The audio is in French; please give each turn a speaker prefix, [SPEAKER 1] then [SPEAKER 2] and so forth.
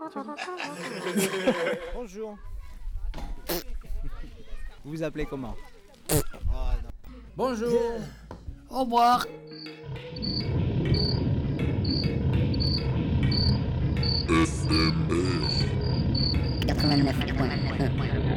[SPEAKER 1] Bonjour. Vous vous appelez comment?
[SPEAKER 2] Bonjour.
[SPEAKER 3] Au revoir.
[SPEAKER 4] SMR 89.1